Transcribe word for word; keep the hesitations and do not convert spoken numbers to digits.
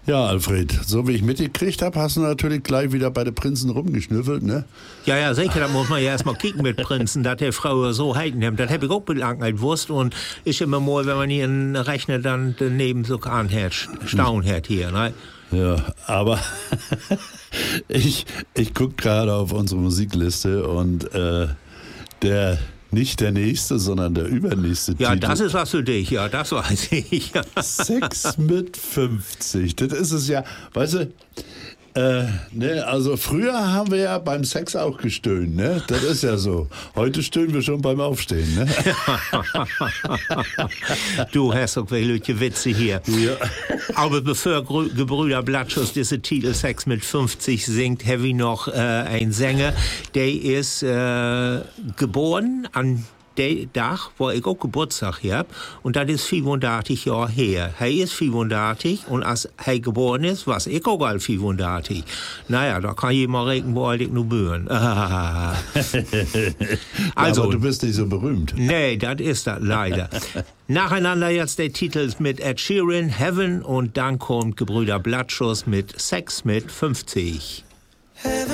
Ja, Alfred, so wie ich mitgekriegt habe, hast du natürlich gleich wieder bei den Prinzen rumgeschnüffelt, ne? Ja, ja, sicher, da muss man ja erstmal kicken mit Prinzen, dass der Frau so halten nimmt. Das habe ich auch belangt als Wurst und ist immer mal, wenn man hier einen Rechner dann daneben so anhört, Staun hört hier, ne? Ja, aber ich, ich gucke gerade auf unsere Musikliste und äh, der, nicht der nächste, sondern der übernächste Ja, Titel. das ist was für dich, ja, das weiß ich. Sex mit fünfzig, das ist es ja, weißt du, äh, ne, also früher haben wir ja beim Sex auch gestöhnt, ne? Das ist ja so. Heute stöhnen wir schon beim Aufstehen, ne? Du hast auch welche Witze hier. Ja. Aber bevor Grü- Gebrüder Blattschuss diese Titel Sex mit fünfzig singt, habe ich noch äh, einen Sänger, der ist äh, geboren an der Tag, wo ich auch Geburtstag habe. Und das ist fünfunddreißig Jahre her. Er ist fünfunddreißig und als er geboren ist, was ich auch all fünfunddreißig. Naja, da kann ich mal rechnen, wo alt ich nur bin. Also, Aber du bist nicht so berühmt. Nee, das ist das leider. Nacheinander jetzt der Titel mit Ed Sheeran, Heaven, und dann kommt Gebrüder Blattschuss mit Sex mit fünfzig.